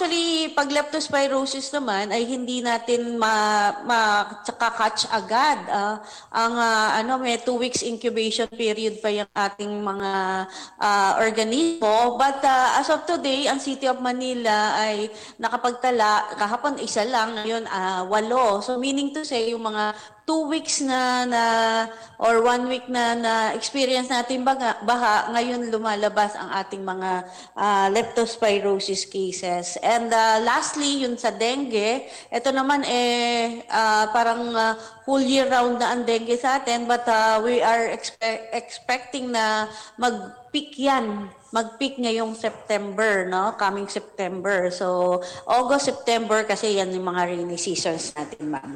Actually, pag leptospirosis naman ay hindi natin ma-catch agad. May 2 weeks incubation period pa yung ating mga organismo. But as of today, ang City of Manila ay nakapagtala, kahapon isa lang, ngayon 8. So meaning to say, yung mga 2 weeks or 1 week na experience natin baha, ngayon lumalabas ang ating mga leptospirosis cases. And lastly, yun sa dengue, ito naman parang whole year round na ang dengue sa atin, but we are expecting na mag-peak yan. Mag-peak ngayong September, no? Coming September. So, August, September kasi yan yung mga rainy seasons natin, ma'am.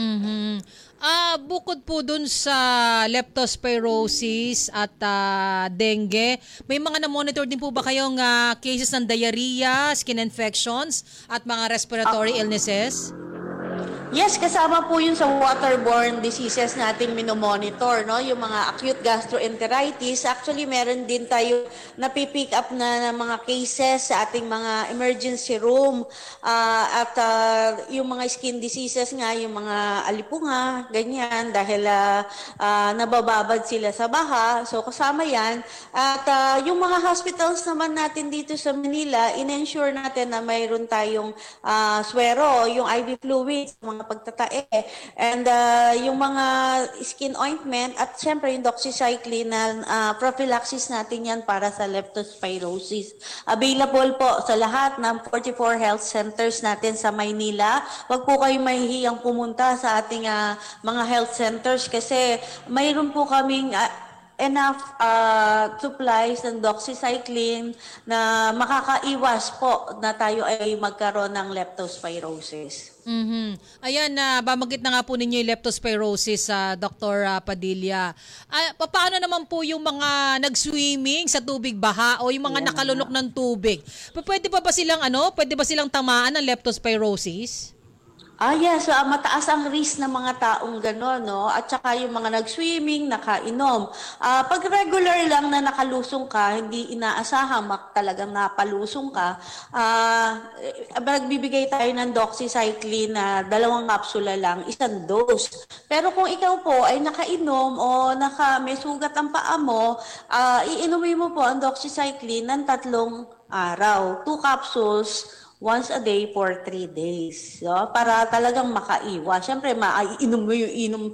Bukod po dun sa leptospirosis at dengue, may mga na-monitor din po ba kayong cases ng diarrhea, skin infections at mga respiratory illnesses? Yes, kasama po yun sa waterborne diseases natin minomonitor, no? Yung mga acute gastroenteritis. Actually, meron din tayo napipick up na mga cases sa ating mga emergency room. Yung mga skin diseases nga, yung mga alipunga, ganyan, dahil nabababad sila sa baha. So, kasama yan. At yung mga hospitals naman natin dito sa Manila, in-ensure natin na mayroon tayong swero, yung IV fluids, mga pagtatae, and yung mga skin ointment, at syempre yung doxycycline na prophylaxis natin yan para sa leptospirosis. Available po sa lahat ng 44 health centers natin sa Maynila. Huwag po kayong mahihiyang pumunta sa ating mga health centers kasi mayroon po kaming enough supplies ng doxycycline na makakaiwas po na tayo ay magkaroon ng leptospirosis. Ayan, babanggit na nga po ninyo yung leptospirosis, Dr. Padilla. Paano naman po yung mga nag-swimming sa tubig baha o yung mga nakalunok ng tubig? Pwede ba silang tamaan ng leptospirosis? Yes, mataas ang risk ng mga taong gano'n, no? At saka yung mga nag-swimming, nakainom. Pag regular lang na nakalusong ka, hindi inaasahan talagang napalusong ka, nagbibigay tayo ng doxycycline na 2 kapsula lang, 1 dose. Pero kung ikaw po ay nakainom o may sugat ang paa mo, iinumin mo po ang doxycycline ng 3 araw, 2 capsules, once a day for 3 days. So, para talagang makaiwas. Siyempre, maiinom mo yung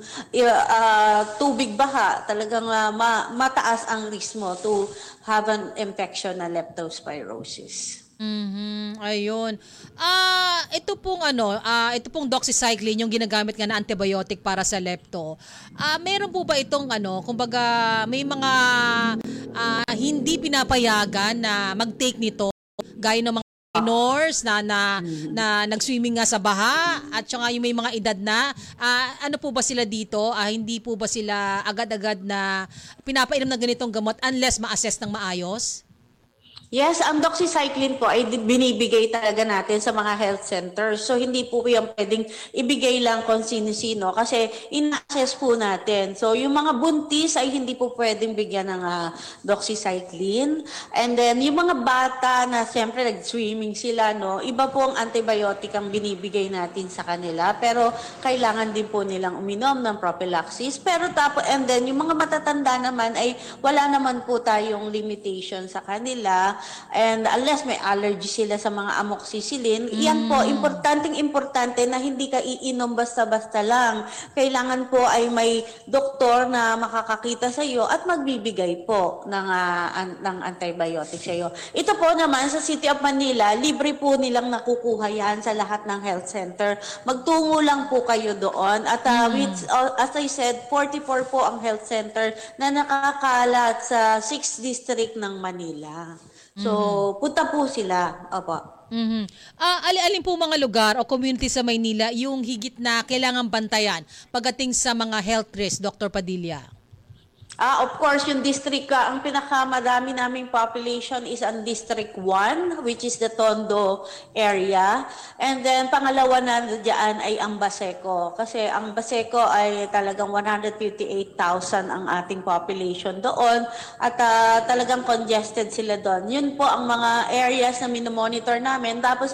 tubig baha. Talagang mataas ang risk mo to have an infection na leptospirosis. Ayun. Ito pong doxycycline, yung ginagamit nga na antibiotic para sa lepto. Meron po ba itong kumbaga may mga hindi pinapayagan na mag-take nito gaya ng mga minors na nag-swimming nga sa baha at saka yung may mga edad na ano po ba sila dito? Hindi po ba sila agad-agad na pinapainom ng ganitong gamot unless ma-assess ng maayos? Yes, ang doxycycline po ay binibigay talaga natin sa mga health centers. So, hindi po yung pwedeng ibigay lang kung sino-sino kasi ina-assess po natin. So, yung mga buntis ay hindi po pwedeng bigyan ng doxycycline. And then, yung mga bata na siyempre nag-swimming sila, no, iba po ang antibiotic ang binibigay natin sa kanila. Pero, kailangan din po nilang uminom ng prophylaxis. And then, yung mga matatanda naman ay wala naman po tayong limitation sa kanila. And unless may allergy sila sa mga amoxicillin, yan po, importante na hindi ka iinom basta-basta lang. Kailangan po ay may doktor na makakakita sa iyo at magbibigay po ng antibiotic sa iyo. Ito po naman sa City of Manila, libre po nilang nakukuha yan sa lahat ng health center. Magtungo lang po kayo doon. At as I said, 44 po ang health center na nakakalat sa 6 district ng Manila. So, punta po sila. Opo. Alin po mga lugar o community sa Maynila yung higit na kailangan bantayan pagdating sa mga health risk, Dr. Padilla? Of course, yung district, ang pinakamadami naming population is ang District 1, which is the Tondo area. And then, pangalawa na dyan ay ang Baseco. Kasi ang Baseco ay talagang 158,000 ang ating population doon. At talagang congested sila doon. Yun po ang mga areas na minomonitor namin. Tapos,